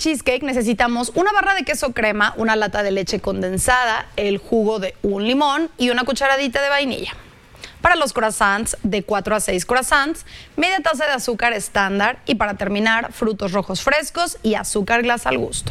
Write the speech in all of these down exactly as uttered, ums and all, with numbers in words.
cheesecake necesitamos una barra de queso crema, una lata de leche condensada, el jugo de un limón y una cucharadita de vainilla. Para los croissants, de cuatro a seis croissants, media taza de azúcar estándar y para terminar, frutos rojos frescos y azúcar glass al gusto.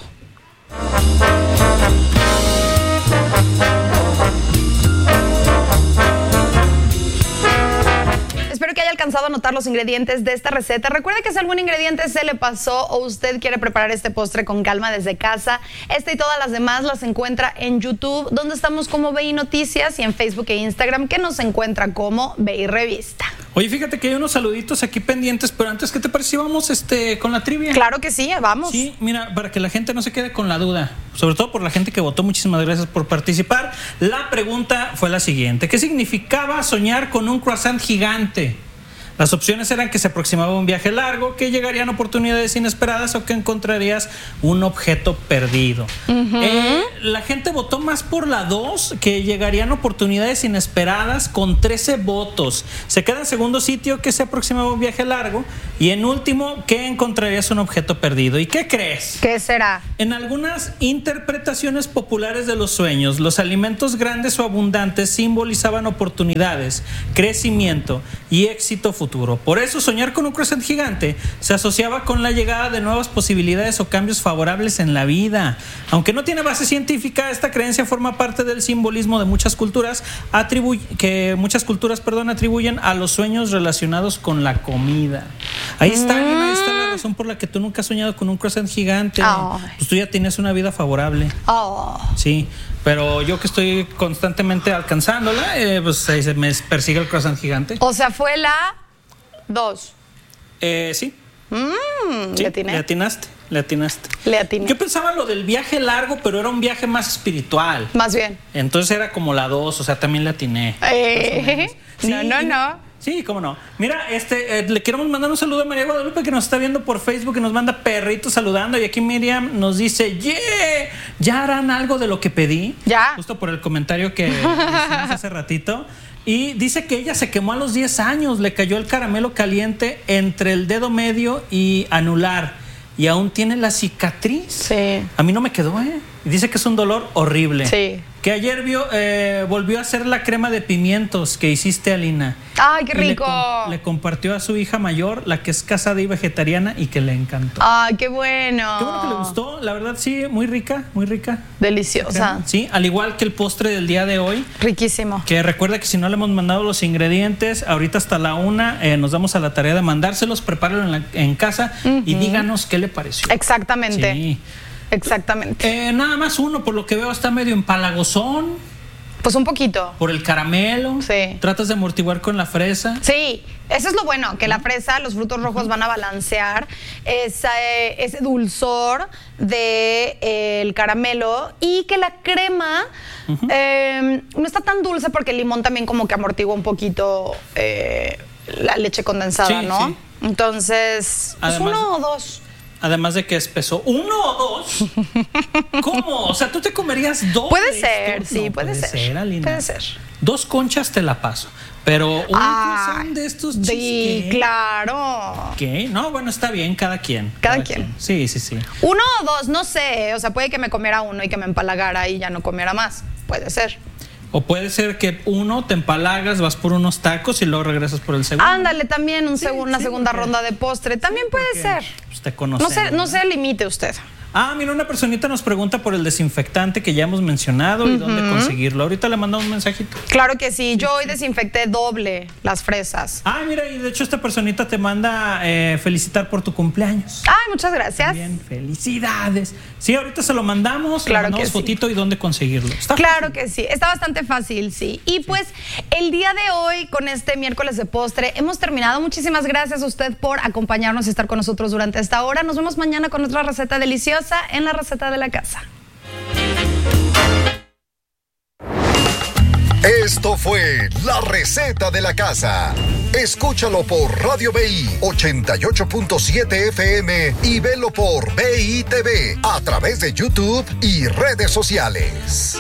Espero que haya alcanzado a anotar los ingredientes de esta receta. Recuerde que si algún ingrediente se le pasó o usted quiere preparar este postre con calma desde casa, esta y todas las demás las encuentra en YouTube, donde estamos como B I Noticias, y en Facebook e Instagram, que nos encuentra como B I Revista. Oye, fíjate que hay unos saluditos aquí pendientes, pero antes, ¿qué te parece? Vamos este, con la trivia. Claro que sí, vamos. Sí, mira, para que la gente no se quede con la duda, sobre todo por la gente que votó, muchísimas gracias por participar. La pregunta fue la siguiente: ¿qué significaba soñar con un croissant gigante? Las opciones eran que se aproximaba un viaje largo, que llegarían oportunidades inesperadas o que encontrarías un objeto perdido. Uh-huh. eh, la gente votó más por la dos, que llegarían oportunidades inesperadas, con trece votos. Se queda en segundo sitio que se aproximaba un viaje largo, y en último que encontrarías un objeto perdido. ¿Y qué crees? ¿Qué será? En algunas interpretaciones populares de los sueños, los alimentos grandes o abundantes simbolizaban oportunidades, crecimiento y éxito futuro. Por eso soñar con un croissant gigante se asociaba con la llegada de nuevas posibilidades o cambios favorables en la vida. Aunque no tiene base científica, esta creencia forma parte del simbolismo de muchas culturas, atribu- que muchas culturas, perdón, atribuyen a los sueños relacionados con la comida. Ahí está, mm. ahí está la razón por la que tú nunca has soñado con un croissant gigante. Oh. Pues tú ya tienes una vida favorable. Oh. Sí. Pero yo que estoy constantemente alcanzándola, eh, pues ahí se me persigue el croissant gigante. O sea, fue la dos. Eh, sí. Mm, sí. ¿Le atiné? Le atinaste, le atinaste. Le atiné. Yo pensaba lo del viaje largo, pero era un viaje más espiritual. Más bien. Entonces era como la dos, o sea, también le atiné. Eh, sí, no, no, no. Sí, cómo no. Mira, este, eh, le queremos mandar un saludo a María Guadalupe, que nos está viendo por Facebook, que nos manda perritos saludando. Y aquí Miriam nos dice: ¡Yeah! ¿Ya harán algo de lo que pedí? Ya. Justo por el comentario que hicimos hace ratito. Y dice que ella se quemó a los diez años, le cayó el caramelo caliente entre el dedo medio y anular, y aún tiene la cicatriz. Sí. A mí no me quedó, ¿eh? Y dice que es un dolor horrible. Sí. Que ayer vio, eh, volvió a hacer la crema de pimientos que hiciste, Alina. ¡Ay, qué rico! Le, com- le compartió a su hija mayor, la que es casada y vegetariana, y que le encantó. ¡Ay, qué bueno! Qué bueno que le gustó, la verdad, sí, muy rica, muy rica. Deliciosa. Sí, al igual que el postre del día de hoy. Riquísimo. Que recuerda que si no le hemos mandado los ingredientes, ahorita hasta la una eh, nos damos a la tarea de mandárselos, prepáralo en, la, en casa uh-huh. y díganos qué le pareció. Exactamente. Sí. Exactamente. Eh, nada más uno, por lo que veo, está medio empalagosón. Pues un poquito. Por el caramelo. Sí. ¿Tratas de amortiguar con la fresa? Sí, eso es lo bueno, que la fresa, los frutos rojos van a balancear esa, ese dulzor del de, eh, el caramelo, y que la crema uh-huh. eh, no está tan dulce porque el limón también como que amortigua un poquito eh, la leche condensada, sí, ¿no? Sí. Entonces, pues además, uno o dos. Además de que espesó uno o dos. ¿Cómo? O sea, ¿tú te comerías dos? Puede ser, sí, no, puede, puede ser. ser, Alina. Puede ser. Dos conchas te la paso. Pero un ah, croissant de estos sí, claro. ¿Qué? No, bueno, está bien, cada quien. Cada, cada quien. quien. Sí, sí, sí. Uno o dos, no sé. O sea, puede que me comiera uno y que me empalagara y ya no comiera más. Puede ser. O puede ser que uno te empalagas, vas por unos tacos y luego regresas por el segundo. Ándale, también un sí, seg- una sí, segunda porque, ronda de postre. También sí, puede ser. Pues te conocemos, no se, no se limite usted. Ah, mira, una personita nos pregunta por el desinfectante que ya hemos mencionado uh-huh. y dónde conseguirlo. Ahorita le mandamos un mensajito. Claro que sí. Yo hoy desinfecté doble las fresas. Ah, mira, y de hecho esta personita te manda eh, felicitar por tu cumpleaños. Ay, muchas gracias. Bien, felicidades. Sí, ahorita se lo mandamos. Claro le mandamos que fotito sí. y dónde conseguirlo. ¿Está claro fácil? que sí. Está bastante fácil, sí. Y sí. pues el día de hoy, con este miércoles de postre, hemos terminado. Muchísimas gracias a usted por acompañarnos y estar con nosotros durante esta hora. Nos vemos mañana con otra receta deliciosa en la receta de la casa. Esto fue La Receta de la Casa. Escúchalo por Radio B I ochenta y ocho punto siete F M y velo por B I T V a través de YouTube y redes sociales.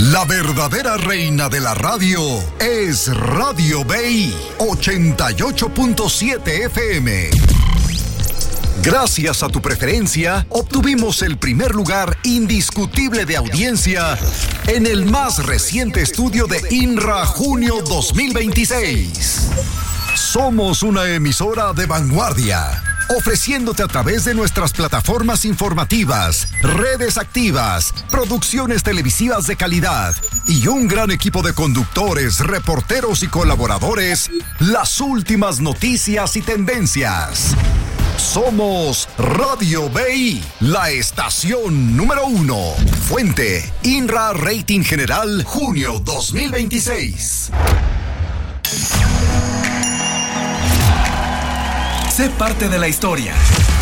La verdadera reina de la radio es Radio B I ochenta y ocho punto siete F M. Gracias a tu preferencia, obtuvimos el primer lugar indiscutible de audiencia en el más reciente estudio de INRA Junio dos mil veintiséis. Somos una emisora de vanguardia, ofreciéndote a través de nuestras plataformas informativas, redes activas, producciones televisivas de calidad y un gran equipo de conductores, reporteros y colaboradores, las últimas noticias y tendencias. Somos Radio B I, la estación número uno. Fuente, INRA Rating General, junio dos mil veintiséis. Sé parte de la historia.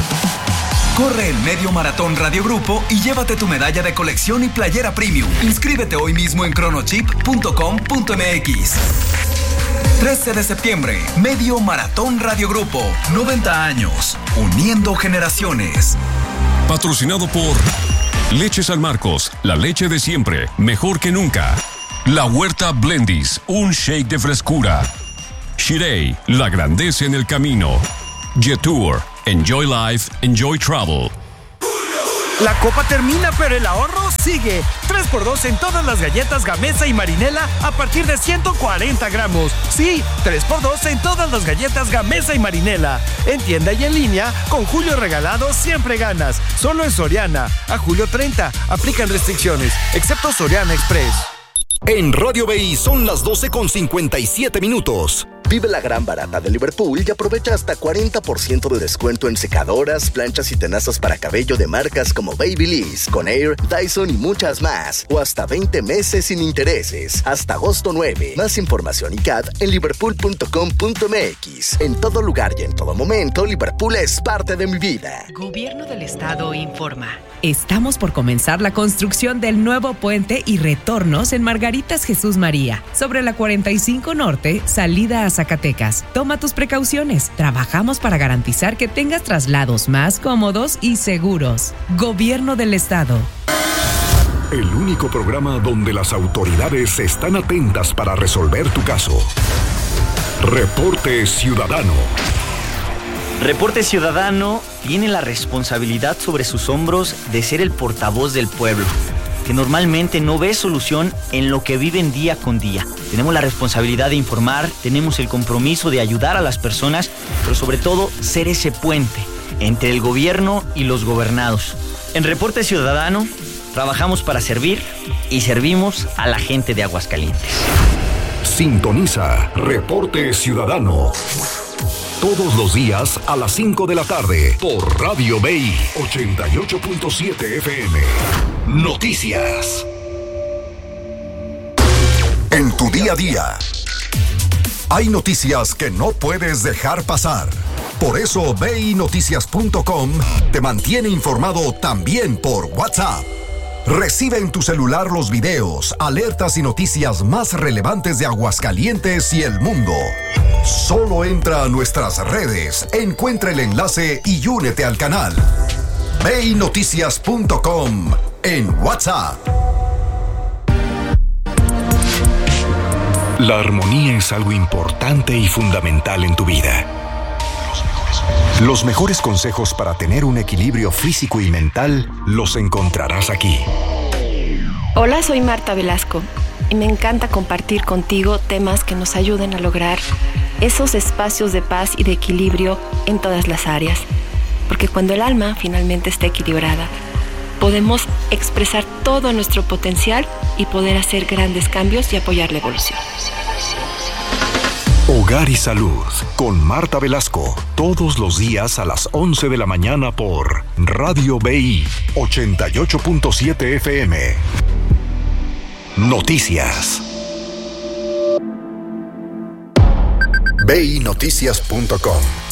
Corre el Medio Maratón Radio Grupo y llévate tu medalla de colección y playera premium. Inscríbete hoy mismo en cronochip punto com punto m x. trece de septiembre, Medio Maratón Radio Grupo. noventa años, uniendo generaciones. Patrocinado por Leche San Marcos, la leche de siempre, mejor que nunca. La Huerta Blendis, un shake de frescura. Shirei, la grandeza en el camino. Jetour, enjoy life, enjoy travel. La copa termina, pero el ahorro sigue. tres por dos en todas las galletas Gamesa y Marinela a partir de ciento cuarenta gramos. Sí, tres por dos en todas las galletas Gamesa y Marinela. En tienda y en línea, con Julio Regalado siempre ganas. Solo en Soriana. A julio treinta. Aplican restricciones, excepto Soriana Express. En Radio B I son las doce con cincuenta y siete minutos. Vive la gran barata de Liverpool y aprovecha hasta cuarenta por ciento de descuento en secadoras, planchas y tenazas para cabello de marcas como Babyliss, Conair, Dyson y muchas más. O hasta veinte meses sin intereses. Hasta agosto nueve. Más información y C A D en liverpool punto com punto m x. En todo lugar y en todo momento, Liverpool es parte de mi vida. Gobierno del Estado informa. Estamos por comenzar la construcción del nuevo puente y retornos en Margaritas Jesús María, sobre la cuarenta y cinco Norte, salida a Zacatecas. Toma tus precauciones. Trabajamos para garantizar que tengas traslados más cómodos y seguros. Gobierno del Estado. El único programa donde las autoridades están atentas para resolver tu caso. Reporte Ciudadano. Reporte Ciudadano tiene la responsabilidad sobre sus hombros de ser el portavoz del pueblo, que normalmente no ve solución en lo que viven día con día. Tenemos la responsabilidad de informar, tenemos el compromiso de ayudar a las personas, pero sobre todo ser ese puente entre el gobierno y los gobernados. En Reporte Ciudadano trabajamos para servir y servimos a la gente de Aguascalientes. Sintoniza Reporte Ciudadano todos los días a las cinco de la tarde por Radio B I ochenta y ocho punto siete F M. Noticias. En tu día a día, hay noticias que no puedes dejar pasar. Por eso B I noticias punto com te mantiene informado también por WhatsApp. Recibe en tu celular los videos, alertas y noticias más relevantes de Aguascalientes y el mundo. Solo entra a nuestras redes, encuentra el enlace y únete al canal. B I noticias punto com en WhatsApp. La armonía es algo importante y fundamental en tu vida. Los mejores consejos para tener un equilibrio físico y mental los encontrarás aquí. Hola, soy Marta Velasco y me encanta compartir contigo temas que nos ayuden a lograr esos espacios de paz y de equilibrio en todas las áreas. Porque cuando el alma finalmente está equilibrada, podemos expresar todo nuestro potencial y poder hacer grandes cambios y apoyar la evolución. Hogar y Salud con Marta Velasco, todos los días a las once de la mañana por Radio B I ochenta y ocho punto siete F M. Noticias. B I noticias punto com